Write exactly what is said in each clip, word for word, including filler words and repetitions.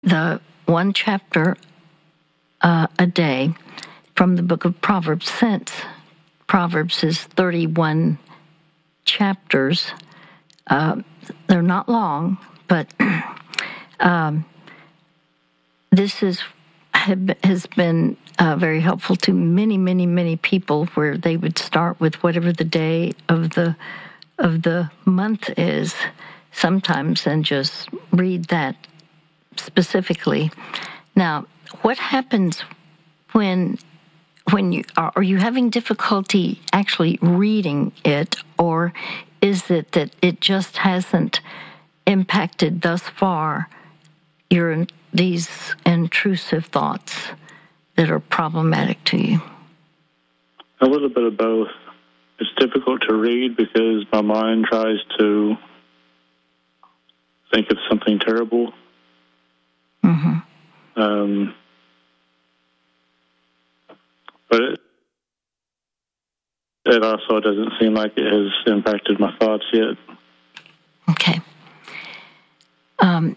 the one chapter uh, a day from the book of Proverbs, since Proverbs is thirty-one chapters. Uh, they're not long, but um, this is have, has been uh, very helpful to many, many, many people, where they would start with whatever the day of the of the month is sometimes, and just read that specifically. Now, what happens when when you are, are you having difficulty actually reading it, or is it that it just hasn't impacted thus far your these intrusive thoughts that are problematic to you? A little bit of both. It's difficult to read because my mind tries to think of something terrible. Mm-hmm. Um, but it, it also doesn't seem like it has impacted my thoughts yet. Okay. Um,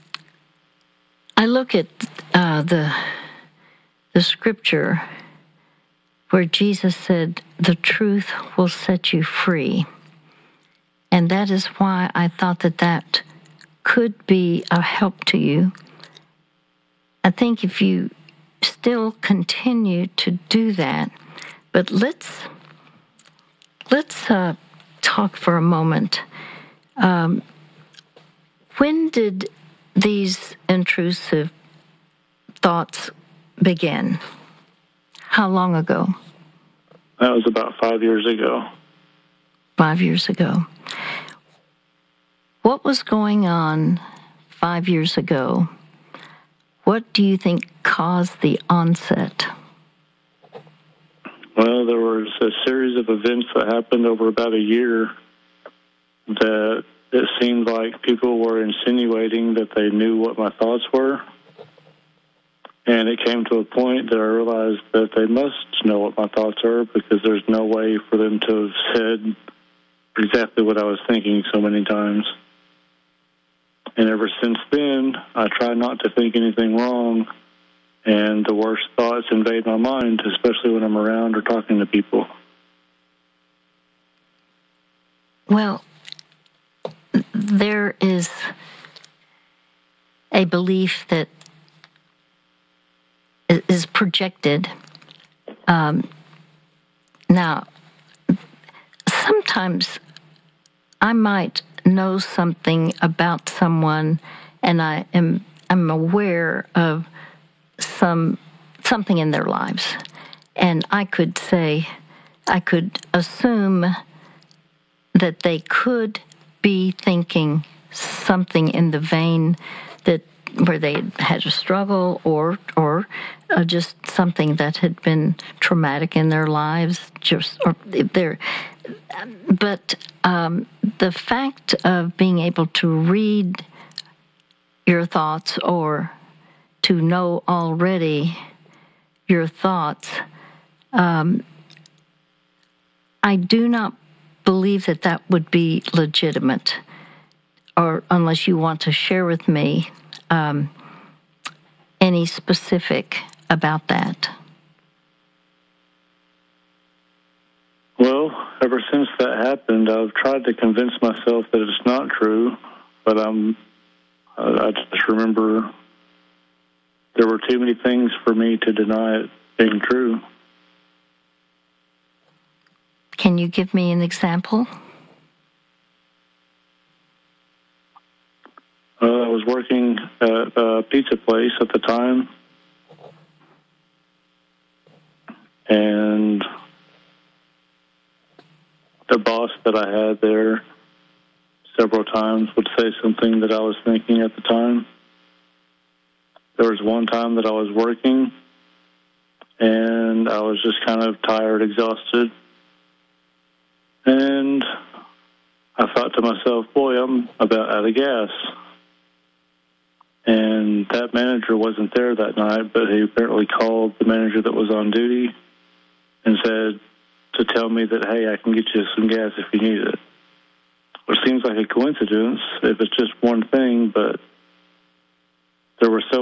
I look at uh, the the scripture where Jesus said, "The truth will set you free," and that is why I thought that that could be a help to you. I think if you still continue to do that, but let's let's uh, talk for a moment. Um, when did these intrusive thoughts begin? How long ago? That was about five years ago. Five years ago. What was going on five years ago? What do you think caused the onset? Well, there was a series of events that happened over about a year that it seemed like people were insinuating that they knew what my thoughts were. And it came to a point that I realized that they must know what my thoughts are, because there's no way for them to have said exactly what I was thinking so many times. And ever since then, I try not to think anything wrong, and the worst thoughts invade my mind, especially when I'm around or talking to people. Well, there is a belief that is projected. Um, now, sometimes I might know something about someone, and I am I'm aware of some something in their lives, and I could say, I could assume that they could be thinking something in the vein that where they had a struggle, or or uh, just something that had been traumatic in their lives, just or they're. But um, the fact of being able to read your thoughts, or to know already your thoughts, um, I do not believe that that would be legitimate, or unless you want to share with me um, any specific about that. Well, ever since that happened, I've tried to convince myself that it's not true, but I'm, I just remember there were too many things for me to deny it being true. Can you give me an example? Uh, I was working at a pizza place at the time, and the boss that I had there several times would say something that I was thinking at the time. There was one time that I was working, and I was just kind of tired, exhausted, and I thought to myself, boy, I'm about out of gas. And that manager wasn't there that night, but he apparently called the manager that was on duty and said to tell me that, hey, I can get you some gas if you need it. Which seems like a coincidence if it's just one thing, but there were so